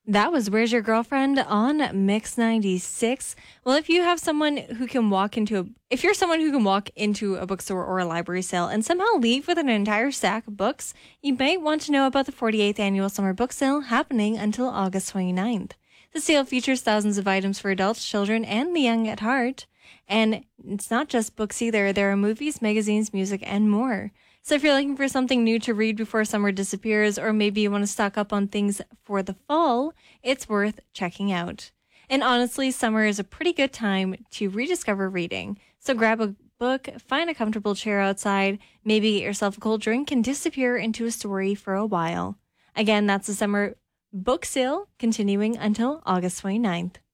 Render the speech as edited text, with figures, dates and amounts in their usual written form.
That was Where's Your Girlfriend on Mix 96. Well, if you have someone who can walk into if you're someone who can walk into a bookstore or a library sale and somehow leave with an entire stack of books, you might want to know about the 48th annual summer book sale happening until August 29th. The sale features thousands of items for adults, children, and the young at heart. And it's not just books either. There are movies, magazines, music, and more. So if you're looking for something new to read before summer disappears, or maybe you want to stock up on things for the fall, it's worth checking out. And honestly, summer is a pretty good time to rediscover reading. So grab a book, find a comfortable chair outside, maybe get yourself a cold drink, and disappear into a story for a while. Again, that's the summer book sale continuing until August 29th.